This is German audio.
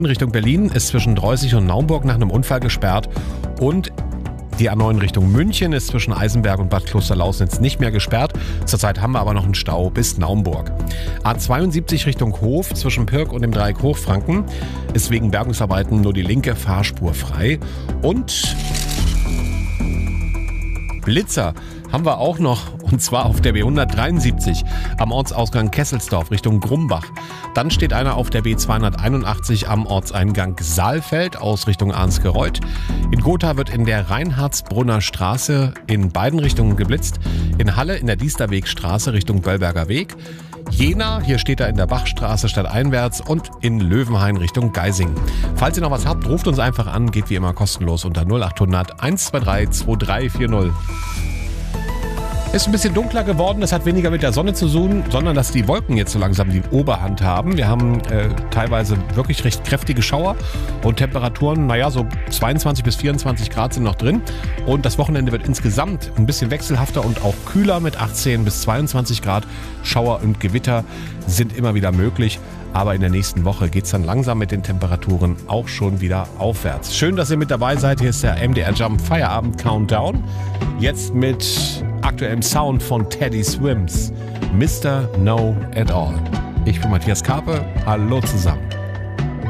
In Richtung Berlin ist zwischen Dreußig und Naumburg nach einem Unfall gesperrt und die A9 Richtung München ist zwischen Eisenberg und Bad Klosterlausnitz nicht mehr gesperrt. Zurzeit haben wir aber noch einen Stau bis Naumburg. A72 Richtung Hof zwischen Pirk und dem Dreieck Hochfranken ist wegen Bergungsarbeiten nur die linke Fahrspur frei. Und Blitzer haben wir auch noch, und zwar auf der B173 am Ortsausgang Kesselsdorf Richtung Grumbach. Dann steht einer auf der B281 am Ortseingang Saalfeld aus Richtung Arnsgereuth. In Gotha wird in der Reinhardsbrunner Straße in beiden Richtungen geblitzt. In Halle in der Diesterwegstraße Richtung Böllberger Weg. Jena, hier steht er in der Bachstraße stadteinwärts und in Löwenhain Richtung Geising. Falls ihr noch was habt, ruft uns einfach an, geht wie immer kostenlos unter 0800 123 2340. Ist ein bisschen dunkler geworden, das hat weniger mit der Sonne zu tun, sondern dass die Wolken jetzt so langsam die Oberhand haben. Wir haben teilweise wirklich recht kräftige Schauer und Temperaturen, so 22 bis 24 Grad sind noch drin. Und das Wochenende wird insgesamt ein bisschen wechselhafter und auch kühler mit 18 bis 22 Grad. Schauer und Gewitter sind immer wieder möglich. Aber in der nächsten Woche geht es dann langsam mit den Temperaturen auch schon wieder aufwärts. Schön, dass ihr mit dabei seid. Hier ist der MDR Jump Feierabend Countdown. Jetzt mit aktuellem Sound von Teddy Swims. Mr. Know It All. Ich bin Matthias Karpe. Hallo zusammen.